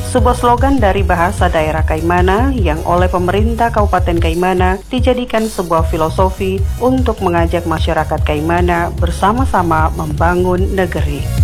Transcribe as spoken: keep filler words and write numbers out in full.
sebuah slogan dari bahasa daerah Kaimana yang oleh pemerintah Kabupaten Kaimana dijadikan sebuah filosofi untuk mengajak masyarakat Kaimana bersama-sama membangun negeri.